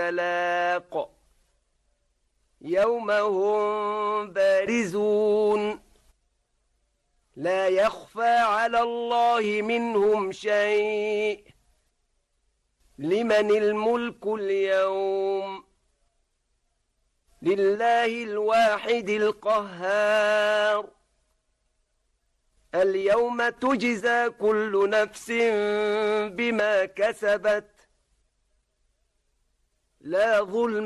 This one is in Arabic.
التلاق يوم هم بارزون لا يخفى على الله منهم شيء لمن الملك اليوم لله الواحد القهار اليوم تجزى كل نفس بما كسبت لا ظلم